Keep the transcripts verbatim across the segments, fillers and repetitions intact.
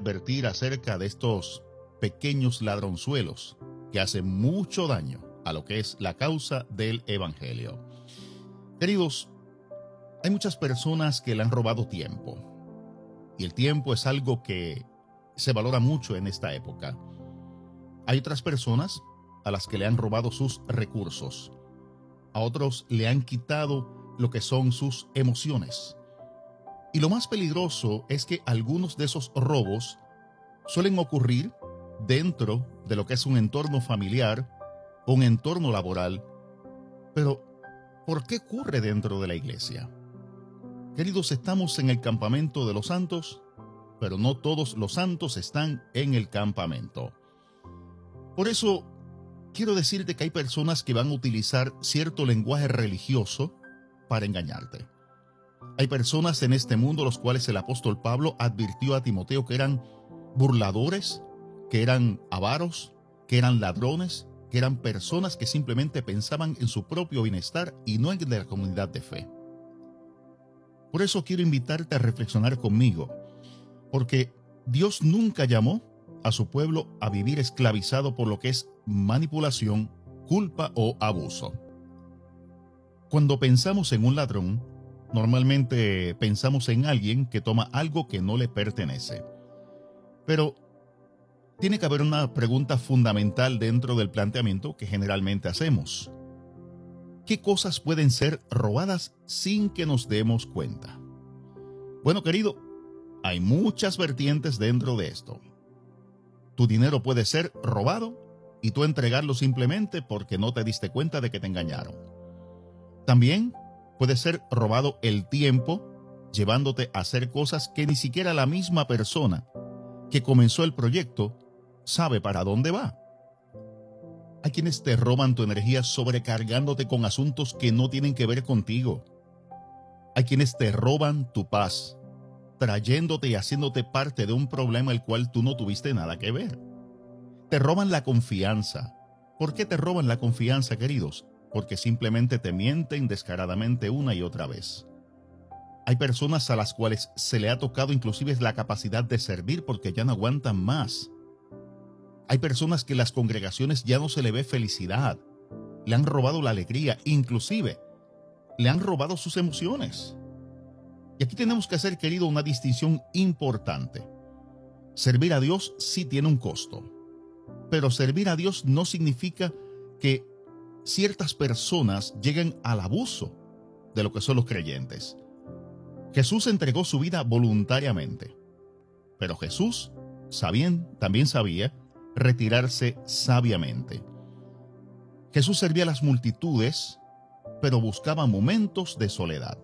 advertir acerca de estos pequeños ladronzuelos que hacen mucho daño a lo que es la causa del evangelio. Queridos, hay muchas personas que le han robado tiempo, y el tiempo es algo que se valora mucho en esta época. Hay otras personas a las que le han robado sus recursos. A otros le han quitado lo que son sus emociones. Y lo más peligroso es que algunos de esos robos suelen ocurrir dentro de lo que es un entorno familiar, un entorno laboral. Pero, ¿por qué ocurre dentro de la iglesia? Queridos, estamos en el campamento de los santos, pero no todos los santos están en el campamento. Por eso, quiero decirte que hay personas que van a utilizar cierto lenguaje religioso para engañarte. Hay personas en este mundo los cuales el apóstol Pablo advirtió a Timoteo que eran burladores, que eran avaros, que eran ladrones, que eran personas que simplemente pensaban en su propio bienestar y no en la comunidad de fe. Por eso quiero invitarte a reflexionar conmigo, porque Dios nunca llamó a su pueblo a vivir esclavizado por lo que es manipulación, culpa o abuso. Cuando pensamos en un ladrón, normalmente pensamos en alguien que toma algo que no le pertenece. Pero tiene que haber una pregunta fundamental dentro del planteamiento que generalmente hacemos. ¿Qué cosas pueden ser robadas sin que nos demos cuenta? Bueno, querido, hay muchas vertientes dentro de esto. Tu dinero puede ser robado y tú entregarlo simplemente porque no te diste cuenta de que te engañaron. También puede ser robado el tiempo, llevándote a hacer cosas que ni siquiera la misma persona que comenzó el proyecto sabe para dónde va. Hay quienes te roban tu energía sobrecargándote con asuntos que no tienen que ver contigo. Hay quienes te roban tu paz, trayéndote y haciéndote parte de un problema el cual tú no tuviste nada que ver. Te roban la confianza. ¿Por qué te roban la confianza, queridos? Porque simplemente te mienten descaradamente una y otra vez. Hay personas a las cuales se le ha tocado inclusive la capacidad de servir porque ya no aguantan más. Hay personas que en las congregaciones ya no se le ve felicidad. Le han robado la alegría, inclusive le han robado sus emociones. Y aquí tenemos que hacer, querido, una distinción importante. Servir a Dios sí tiene un costo, pero servir a Dios no significa que ciertas personas lleguen al abuso de lo que son los creyentes. Jesús entregó su vida voluntariamente, pero Jesús sabían, también sabía retirarse sabiamente. Jesús servía a las multitudes, pero buscaba momentos de soledad.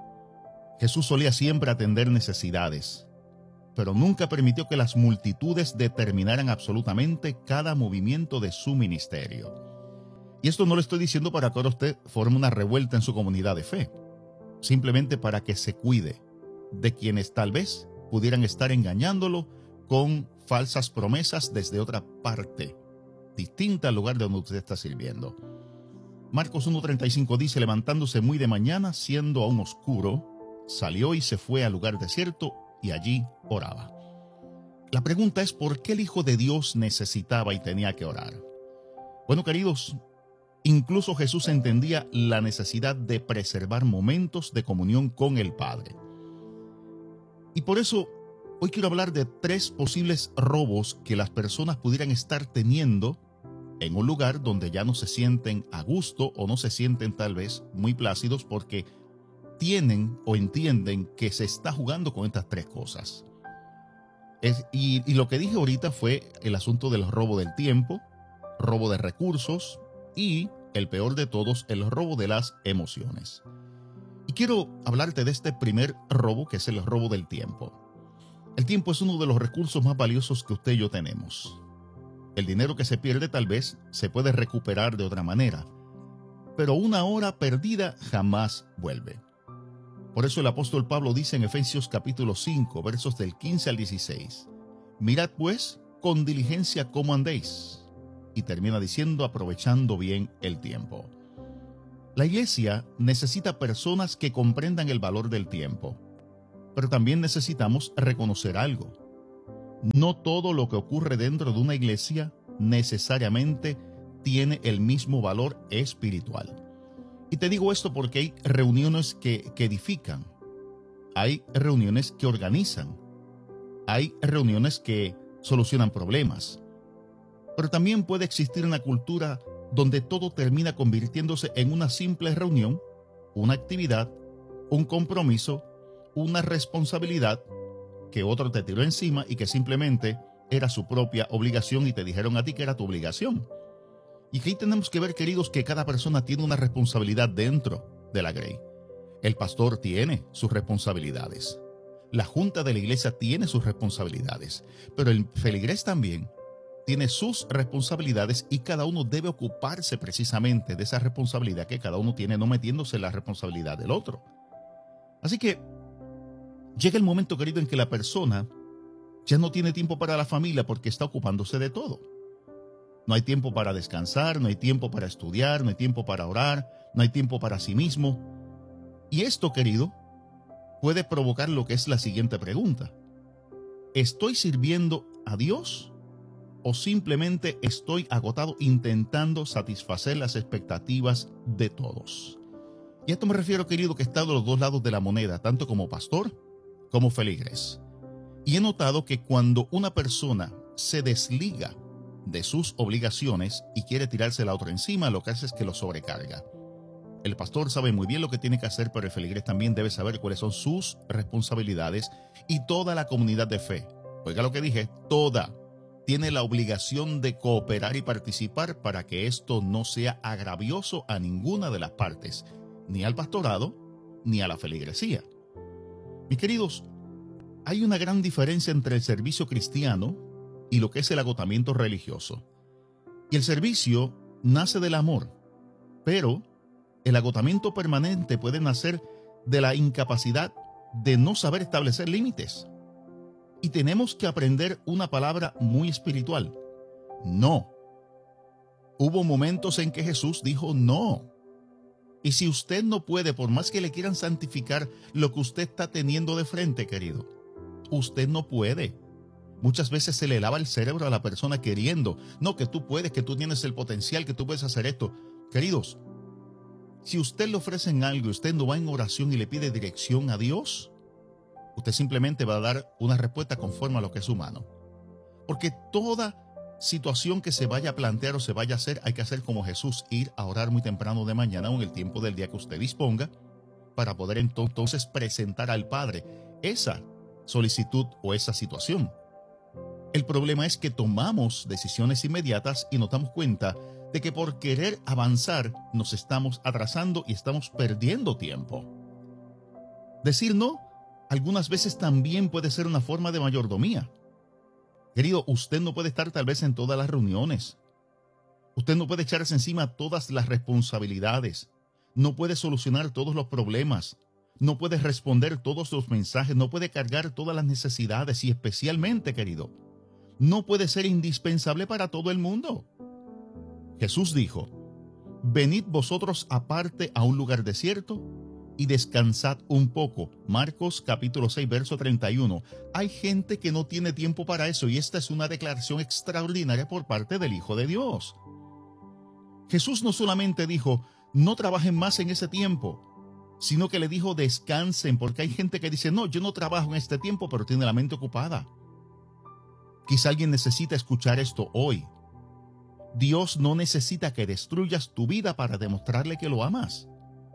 Jesús solía siempre atender necesidades, pero nunca permitió que las multitudes determinaran absolutamente cada movimiento de su ministerio. Y esto no lo estoy diciendo para que ahora usted forme una revuelta en su comunidad de fe, simplemente para que se cuide de quienes tal vez pudieran estar engañándolo con falsas promesas desde otra parte, distinta al lugar donde usted está sirviendo. Marcos uno treinta y cinco dice: levantándose muy de mañana, siendo aún oscuro, salió y se fue al lugar desierto y allí oraba. La pregunta es, ¿por qué el Hijo de Dios necesitaba y tenía que orar? Bueno, queridos, incluso Jesús entendía la necesidad de preservar momentos de comunión con el Padre. Y por eso hoy quiero hablar de tres posibles robos que las personas pudieran estar teniendo en un lugar donde ya no se sienten a gusto o no se sienten tal vez muy plácidos porque tienen o entienden que se está jugando con estas tres cosas. Es, y, y lo que dije ahorita fue el asunto del robo del tiempo, robo de recursos y, el peor de todos, el robo de las emociones. Y quiero hablarte de este primer robo, que es el robo del tiempo. El tiempo es uno de los recursos más valiosos que usted y yo tenemos. El dinero que se pierde tal vez se puede recuperar de otra manera, pero una hora perdida jamás vuelve. Por eso el apóstol Pablo dice en Efesios capítulo cinco, versos del quince al dieciséis, mirad pues con diligencia cómo andéis, y termina diciendo aprovechando bien el tiempo. La iglesia necesita personas que comprendan el valor del tiempo, pero también necesitamos reconocer algo. No todo lo que ocurre dentro de una iglesia necesariamente tiene el mismo valor espiritual. Y te digo esto porque hay reuniones que, que edifican, hay reuniones que organizan, hay reuniones que solucionan problemas. Pero también puede existir una cultura donde todo termina convirtiéndose en una simple reunión, una actividad, un compromiso, una responsabilidad que otro te tiró encima y que simplemente era su propia obligación y te dijeron a ti que era tu obligación. Y que ahí tenemos que ver, queridos, que cada persona tiene una responsabilidad dentro de la Grey. El pastor tiene sus responsabilidades. La junta de la iglesia tiene sus responsabilidades. Pero el feligrés también tiene sus responsabilidades y cada uno debe ocuparse precisamente de esa responsabilidad que cada uno tiene, no metiéndose en la responsabilidad del otro. Así que llega el momento, querido, en que la persona ya no tiene tiempo para la familia porque está ocupándose de todo. No hay tiempo para descansar, no hay tiempo para estudiar, no hay tiempo para orar, no hay tiempo para sí mismo. Y esto, querido, puede provocar lo que es la siguiente pregunta. ¿Estoy sirviendo a Dios o simplemente estoy agotado intentando satisfacer las expectativas de todos? Y a esto me refiero, querido, que he estado a los dos lados de la moneda, tanto como pastor como feligrés. Y he notado que cuando una persona se desliga de sus obligaciones y quiere tirarse la otra encima, lo que hace es que lo sobrecarga. El pastor sabe muy bien lo que tiene que hacer, pero el feligrés también debe saber cuáles son sus responsabilidades, y toda la comunidad de fe, oiga lo que dije, toda, tiene la obligación de cooperar y participar para que esto no sea agravioso a ninguna de las partes, ni al pastorado, ni a la feligresía. Mis queridos, hay una gran diferencia entre el servicio cristiano y lo que es el agotamiento religioso. Y el servicio nace del amor, pero el agotamiento permanente puede nacer de la incapacidad de no saber establecer límites. Y tenemos que aprender una palabra muy espiritual: no. Hubo momentos en que Jesús dijo no. Y si usted no puede, por más que le quieran santificar lo que usted está teniendo de frente, querido, usted no puede. Muchas veces se le lava el cerebro a la persona queriendo, no, que tú puedes, que tú tienes el potencial, que tú puedes hacer esto. Queridos, si usted le ofrecen algo y usted no va en oración y le pide dirección a Dios, usted simplemente va a dar una respuesta conforme a lo que es humano. Porque toda situación que se vaya a plantear o se vaya a hacer, hay que hacer como Jesús, ir a orar muy temprano de mañana o en el tiempo del día que usted disponga, para poder entonces presentar al Padre esa solicitud o esa situación. El problema es que tomamos decisiones inmediatas y nos damos cuenta de que por querer avanzar nos estamos atrasando y estamos perdiendo tiempo. Decir no algunas veces también puede ser una forma de mayordomía. Querido, usted no puede estar tal vez en todas las reuniones. Usted no puede echarse encima todas las responsabilidades. No puede solucionar todos los problemas. No puede responder todos los mensajes. No puede cargar todas las necesidades y especialmente, querido, no puede ser indispensable para todo el mundo. Jesús dijo: venid vosotros aparte a un lugar desierto y descansad un poco. Marcos capítulo seis, verso treinta y uno. Hay gente que no tiene tiempo para eso, y esta es una declaración extraordinaria por parte del Hijo de Dios. Jesús no solamente dijo, no trabajen más en ese tiempo, sino que le dijo, descansen, porque hay gente que dice, no, yo no trabajo en este tiempo, pero tiene la mente ocupada. Quizá alguien necesita escuchar esto hoy. Dios no necesita que destruyas tu vida para demostrarle que lo amas.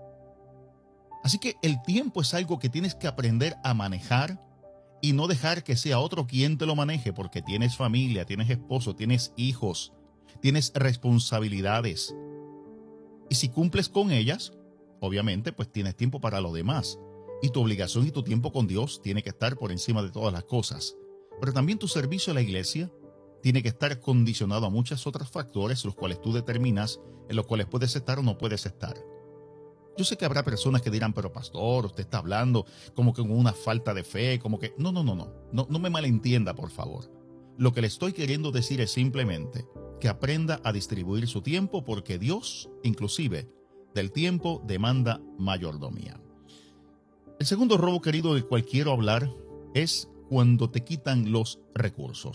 Así que el tiempo es algo que tienes que aprender a manejar y no dejar que sea otro quien te lo maneje, porque tienes familia, tienes esposo, tienes hijos, tienes responsabilidades. Y si cumples con ellas, obviamente, pues tienes tiempo para lo demás. Y tu obligación y tu tiempo con Dios tiene que estar por encima de todas las cosas. Pero también tu servicio a la iglesia tiene que estar condicionado a muchos otros factores, los cuales tú determinas en los cuales puedes estar o no puedes estar. Yo sé que habrá personas que dirán, pero pastor, usted está hablando como que con una falta de fe, como que... No, no, no, no, no, no me malentienda, por favor. Lo que le estoy queriendo decir es simplemente que aprenda a distribuir su tiempo, porque Dios, inclusive, del tiempo demanda mayordomía. El segundo robo, querido, del cual quiero hablar es cuando te quitan los recursos.